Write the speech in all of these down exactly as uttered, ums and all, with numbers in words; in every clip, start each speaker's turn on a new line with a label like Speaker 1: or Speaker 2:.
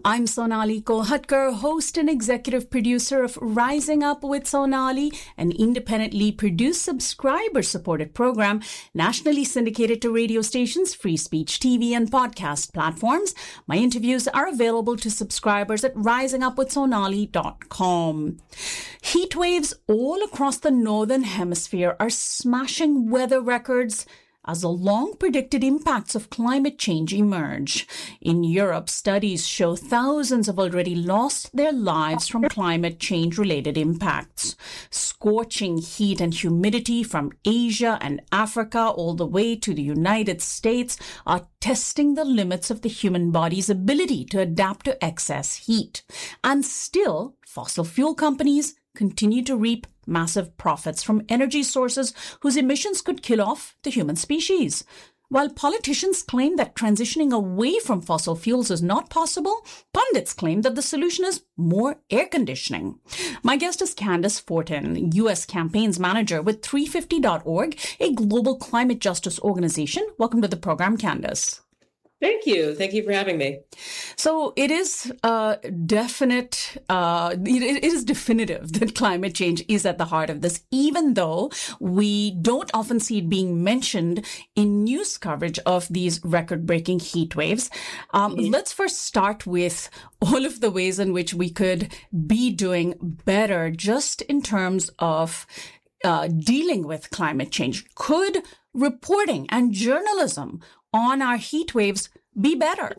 Speaker 1: I'm Sonali Kolhatkar, host and executive producer of Rising Up with Sonali, an independently produced, subscriber-supported program nationally syndicated to radio stations, free speech T V, and podcast platforms. My interviews are available to subscribers at rising up with sonali dot com. Heat waves all across the northern hemisphere are smashing weather records as the long-predicted impacts of climate change emerge. In Europe, studies show thousands have already lost their lives from climate change-related impacts. Scorching heat and humidity from Asia and Africa all the way to the United States are testing the limits of the human body's ability to adapt to excess heat. And still, fossil fuel companies continue to reap massive profits from energy sources whose emissions could kill off the human species. While politicians claim that transitioning away from fossil fuels is not possible, pundits claim that the solution is more air conditioning. My guest is Candace Fortin, U S campaigns manager with three fifty dot org, a global climate justice organization. Welcome to the program, Candace.
Speaker 2: Thank you. Thank you for having me.
Speaker 1: So it is uh, definite, uh, it, it is definitive that climate change is at the heart of this, even though we don't often see it being mentioned in news coverage of these record-breaking heat waves. Um, mm-hmm. Let's first start with all of the ways in which we could be doing better just in terms of uh, dealing with climate change. Could reporting and journalism on our heat waves be better?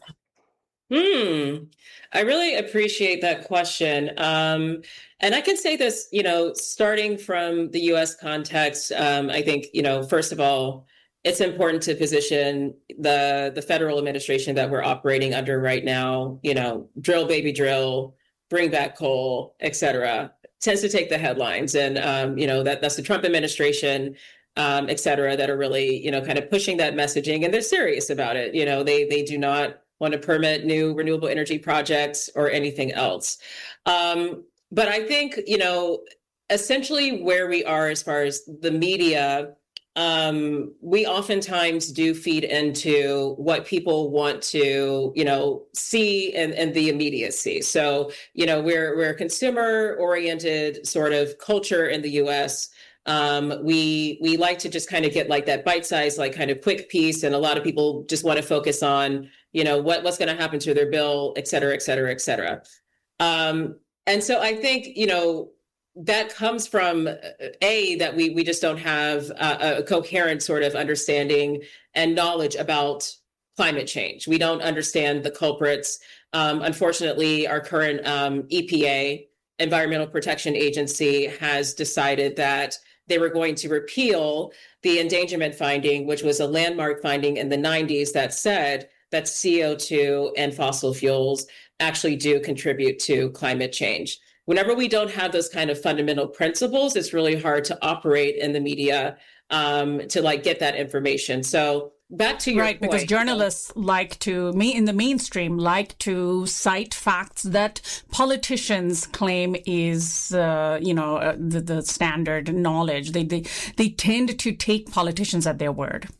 Speaker 2: Hmm. I really appreciate that question. Um, and I can say this, you know, starting from the U S context, um, I think, you know, first of all, it's important to position the, the federal administration that we're operating under right now, you know, drill, baby, drill, bring back coal, et cetera, tends to take the headlines. And, um, you know, that that's the Trump administration, Um, et cetera, that are really, you know, kind of pushing that messaging, and they're serious about it. You know, they they do not want to permit new renewable energy projects or anything else. Um, but I think, you know, essentially where we are as far as the media, um, we oftentimes do feed into what people want to, you know, see and, and the immediacy. So, you know, we're we're a consumer-oriented sort of culture in the U S. Um, we we like to just kind of get like that bite-sized, like kind of quick piece, and a lot of people just want to focus on, you know, what what's going to happen to their bill, et cetera, et cetera, et cetera. Um, and so I think, you know, that comes from a that we we just don't have a, a coherent sort of understanding and knowledge about climate change. We don't understand the culprits. Um, unfortunately, our current um, E P A, Environmental Protection Agency, has decided that they were going to repeal the endangerment finding, which was a landmark finding in the nineties that said that C O two and fossil fuels actually do contribute to climate change. Whenever we don't have those kind of fundamental principles, it's really hard to operate in the media um, to like get that information. So back to your
Speaker 1: right,
Speaker 2: point,
Speaker 1: because journalists you know, like to, me in the mainstream, like to cite facts that politicians claim is, uh, you know, uh, the, the standard knowledge. They, they they tend to take politicians at their word.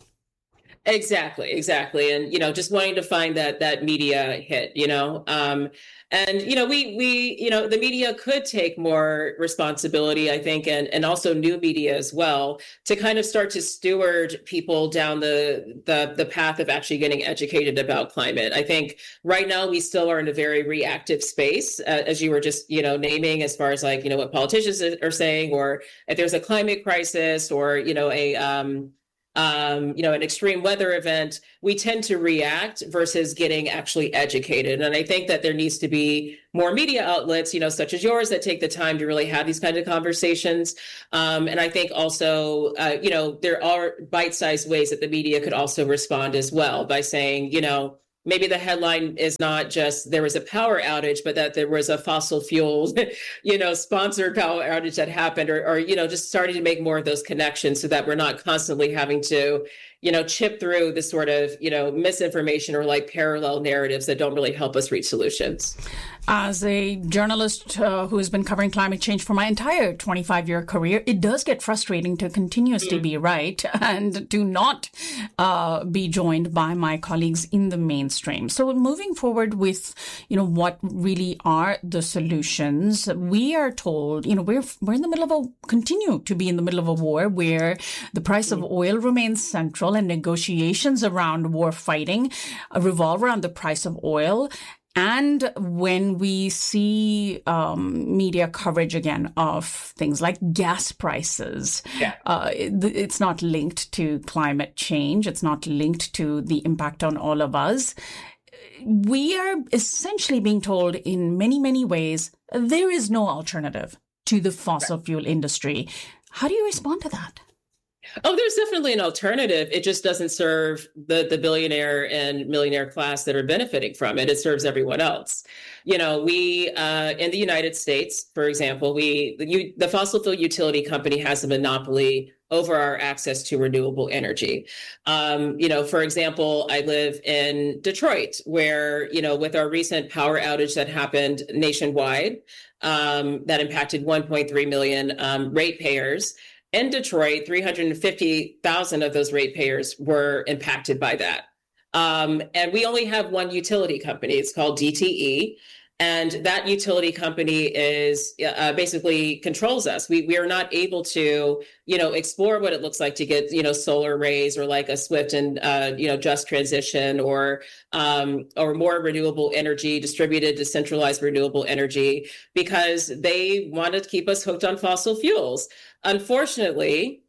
Speaker 2: Exactly, exactly, and you know, just wanting to find that that media hit, you know, um, and you know, we we you know, the media could take more responsibility, I think, and and also new media as well, to kind of start to steward people down the the the path of actually getting educated about climate. I think right now we still are in a very reactive space, uh, as you were just you know naming, as far as like you know what politicians are saying, or if there's a climate crisis, or you know a um, Um, you know, an extreme weather event, we tend to react versus getting actually educated. And I think that there needs to be more media outlets, you know, such as yours, that take the time to really have these kinds of conversations. Um, and I think also, uh, you know, there are bite-sized ways that the media could also respond as well by saying, you know, maybe the headline is not just there was a power outage, but that there was a fossil fuel, you know, sponsored power outage that happened, or, or, you know, just starting to make more of those connections so that we're not constantly having to you know, chip through the sort of, you know, misinformation or like parallel narratives that don't really help us reach solutions.
Speaker 1: As a journalist uh, who has been covering climate change for my entire twenty-five-year career, it does get frustrating to continuously mm. be right and to not uh, be joined by my colleagues in the mainstream. So moving forward with, you know, what really are the solutions, we are told, you know, we're we're in the middle of a, continue to be in the middle of a war where the price mm. of oil remains central and negotiations around war fighting revolve around the price of oil. And when we see um, media coverage again of things like gas prices, yeah. uh, it, it's not linked to climate change. It's not linked to the impact on all of us. We are essentially being told in many, many ways, there is no alternative to the fossil right. fuel industry. How do you respond to that?
Speaker 2: Oh, there's definitely an alternative. It just doesn't serve the, the billionaire and millionaire class that are benefiting from it. It serves everyone else. You know, we, uh, in the United States, for example, we, the, the fossil fuel utility company has a monopoly over our access to renewable energy. Um, you know, for example, I live in Detroit, where, you know, with our recent power outage that happened nationwide, um, that impacted one point three million um, ratepayers. In Detroit, three hundred fifty thousand of those ratepayers were impacted by that. Um, and we only have one utility company. It's called D T E. And that utility company is uh, basically controls us. We we are not able to, you know, explore what it looks like to get, you know, solar arrays or like a swift and, uh, you know, just transition or um, or more renewable energy, distributed, decentralized renewable energy, because they want to keep us hooked on fossil fuels. Unfortunately,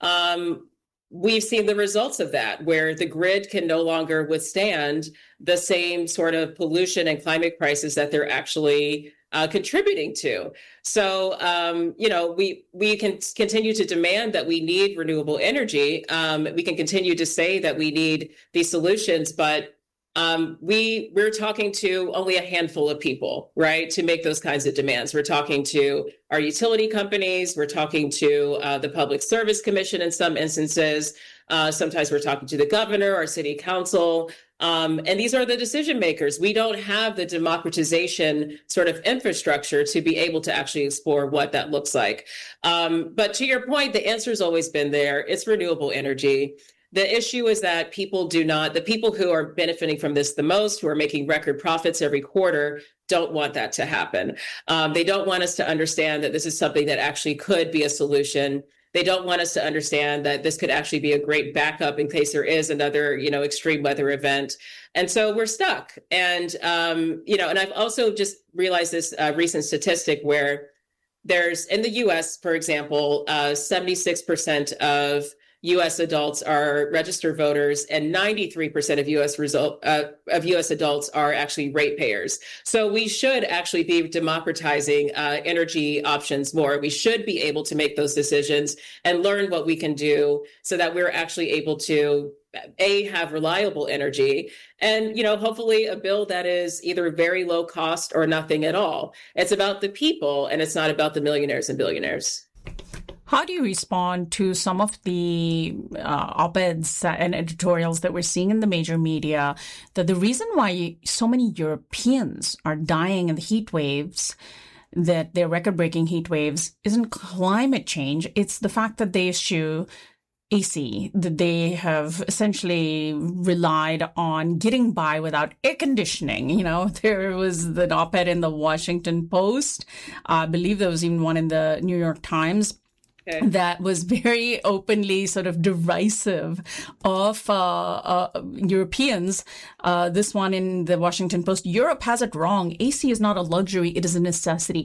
Speaker 2: um, we've seen the results of that, where the grid can no longer withstand the same sort of pollution and climate crisis that they're actually uh, contributing to. So, um, you know, we we can continue to demand that we need renewable energy. Um, we can continue to say that we need these solutions, but Um, we, we're talking to only a handful of people, right, to make those kinds of demands. We're talking to our utility companies. We're talking to uh, the Public Service Commission in some instances. Uh, sometimes we're talking to the governor, our city council. Um, and these are the decision makers. We don't have the democratization sort of infrastructure to be able to actually explore what that looks like. Um, but to your point, the answer has always been there. It's renewable energy. The issue is that people do not, the people who are benefiting from this the most, who are making record profits every quarter, don't want that to happen. Um, they don't want us to understand that this is something that actually could be a solution. They don't want us to understand that this could actually be a great backup in case there is another, you know, extreme weather event. And so we're stuck. And, um, you know, and I've also just realized this uh, recent statistic where there's, in the U S, for example, uh, seventy-six percent of U S adults are registered voters, and ninety-three percent of U S result uh, of U S adults are actually ratepayers. So we should actually be democratizing uh, energy options more. We should be able to make those decisions and learn what we can do so that we're actually able to A, have reliable energy, and, you know, hopefully a bill that is either very low cost or nothing at all. It's about the people, and it's not about the millionaires and billionaires.
Speaker 1: How do you respond to some of the uh, op-eds and editorials that we're seeing in the major media that the reason why so many Europeans are dying in the heat waves, that they're record-breaking heat waves, isn't climate change? It's the fact that they issue A C, that they have essentially relied on getting by without air conditioning. You know, there was an op-ed in the Washington Post. I believe there was even one in the New York Times. Okay. That was very openly sort of derisive of uh, uh, Europeans. Uh, this one in the Washington Post, Europe has it wrong. A C is not a luxury. It is a necessity.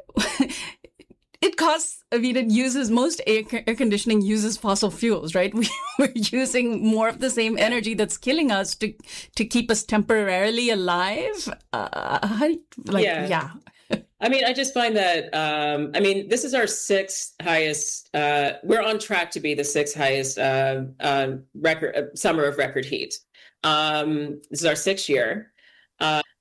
Speaker 1: It costs, I mean, it uses, most air, air conditioning uses fossil fuels, right? We, we're using more of the same energy that's killing us to to keep us temporarily alive. Uh, how, like, yeah. yeah.
Speaker 2: I mean, I just find that, um, I mean, this is our sixth highest, uh, we're on track to be the sixth highest uh, uh, record uh, summer of record heat. Um, this is our sixth year.